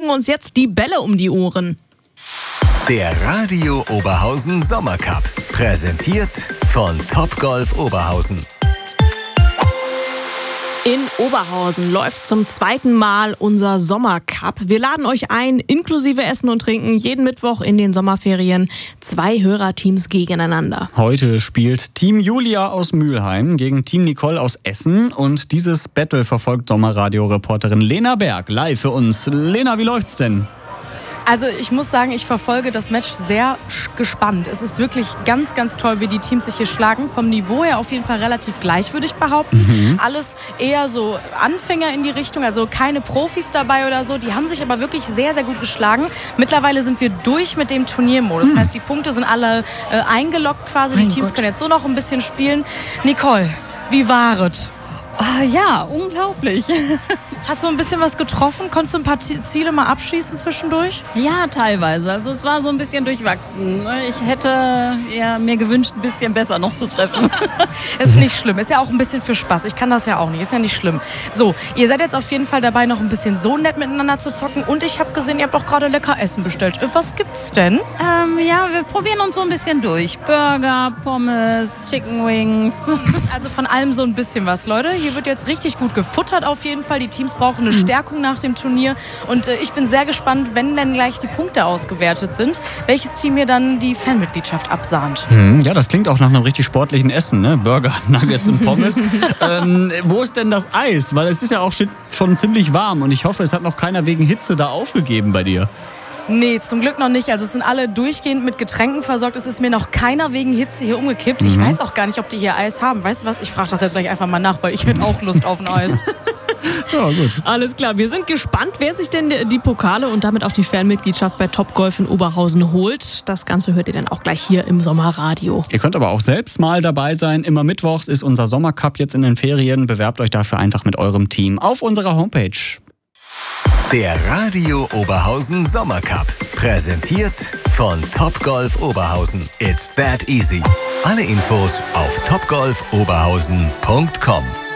fliegen uns jetzt die Bälle um die Ohren. Der Radio Oberhausen Sommercup. Präsentiert von Topgolf Oberhausen. In Oberhausen läuft zum 2. Mal unser Sommercup. Wir laden euch ein, inklusive Essen und Trinken, jeden Mittwoch in den Sommerferien 2 Hörerteams gegeneinander. Heute spielt Team Julia aus Mülheim gegen Team Nicole aus Essen. Und dieses Battle verfolgt Sommerradio-Reporterin Lena Berg live für uns. Lena, wie läuft's denn? Also ich muss sagen, ich verfolge das Match sehr gespannt. Es ist wirklich ganz, ganz toll, wie die Teams sich hier schlagen. Vom Niveau her auf jeden Fall relativ gleich, würde ich behaupten. Alles eher so Anfänger in die Richtung, also keine Profis dabei oder so. Die haben sich aber wirklich sehr, sehr gut geschlagen. Mittlerweile sind wir durch mit dem Turniermodus. Das heißt, die Punkte sind alle eingeloggt quasi. Die Teams können jetzt so noch ein bisschen spielen. Nicole, wie war es? Ja, unglaublich. Hast du ein bisschen was getroffen? Konntest du ein paar Ziele mal abschießen zwischendurch? Ja, teilweise. Also es war so ein bisschen durchwachsen. Ich hätte mir gewünscht, ein bisschen besser noch zu treffen. Ist nicht schlimm. Ist ja auch ein bisschen für Spaß. Ich kann das ja auch nicht. Ist ja nicht schlimm. So, ihr seid jetzt auf jeden Fall dabei, noch ein bisschen so nett miteinander zu zocken. Und ich habe gesehen, ihr habt auch gerade lecker Essen bestellt. Was gibt's denn? Ja, wir probieren uns so ein bisschen durch. Burger, Pommes, Chicken Wings. Also von allem so ein bisschen was, Leute. Hier wird jetzt richtig gut gefuttert auf jeden Fall. Die Teams brauchen eine Stärkung nach dem Turnier. Und ich bin sehr gespannt, wenn dann gleich die Punkte ausgewertet sind, welches Team hier dann die Fanmitgliedschaft absahnt. Ja, das klingt auch nach einem richtig sportlichen Essen, ne? Burger, Nuggets und Pommes. Wo ist denn das Eis? Weil es ist ja auch schon ziemlich warm und ich hoffe, es hat noch keiner wegen Hitze da aufgegeben bei dir. Nee, zum Glück noch nicht. Also es sind alle durchgehend mit Getränken versorgt. Es ist mir noch keiner wegen Hitze hier umgekippt. Ich weiß auch gar nicht, ob die hier Eis haben. Weißt du was? Ich frage das jetzt gleich einfach mal nach, weil ich hätte auch Lust auf ein Eis. Ja, gut. Alles klar, wir sind gespannt, wer sich denn die Pokale und damit auch die Fanmitgliedschaft bei Topgolf in Oberhausen holt. Das Ganze hört ihr dann auch gleich hier im Sommerradio. Ihr könnt aber auch selbst mal dabei sein. Immer mittwochs ist unser Sommercup jetzt in den Ferien. Bewerbt euch dafür einfach mit eurem Team auf unserer Homepage. Der Radio Oberhausen Sommercup. Präsentiert von Topgolf Oberhausen. It's that easy. Alle Infos auf topgolfoberhausen.com.